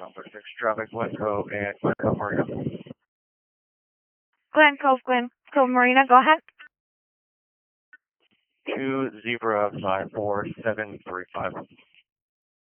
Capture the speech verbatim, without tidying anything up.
number six traffic, Glen Cove and Glen Cove Marina. Glen Cove, Glen Cove Marina, go ahead. Two zebra five four seven three five.